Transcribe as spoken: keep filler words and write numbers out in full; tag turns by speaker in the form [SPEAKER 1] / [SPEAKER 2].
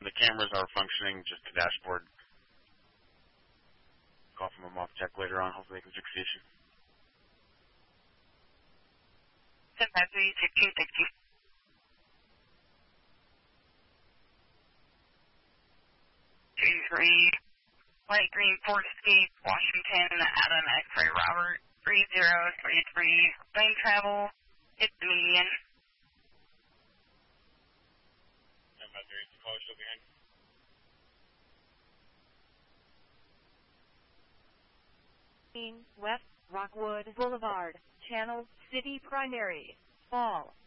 [SPEAKER 1] The cameras are functioning, just the dashboard. Call from a moth check later on. Hopefully they can fix the issue.
[SPEAKER 2] ten five three six two six two. two three, Light Green Ford Escape, Washington, Adam X-Ray Robert, three zero three three, lane travel, hit the median.
[SPEAKER 1] ten five three, the caller still behind.
[SPEAKER 3] West Rockwood Boulevard, Channel City Primary, Fall.